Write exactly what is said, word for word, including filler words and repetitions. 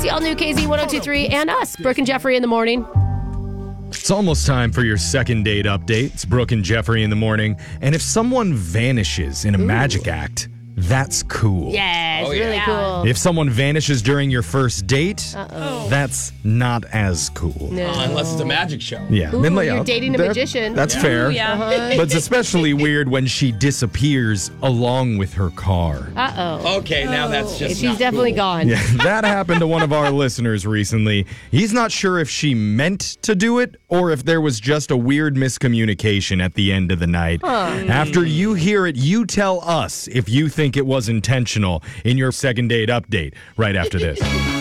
It's the all-new K Z ten twenty-three and us, Brooke and Jeffrey in the morning. It's almost time for your second date update. It's Brooke and Jeffrey in the morning. And if someone vanishes in a Ooh. magic act, that's cool. Yeah, it's oh, really yeah. cool. If someone vanishes during your first date, Uh-oh. that's not as cool. No. Uh, unless it's a magic show. Yeah. Ooh, then, like, you're uh, dating a that- magician. That's Yeah. fair. Ooh, yeah. Uh-huh. But it's especially weird when she disappears along with her car. Uh-oh. Okay, now that's just She's not definitely cool. gone. Yeah, that happened to one of our listeners recently. He's not sure if she meant to do it or if there was just a weird miscommunication at the end of the night. Huh. After you hear it, you tell us if you think it was intentional in your second date update right after this.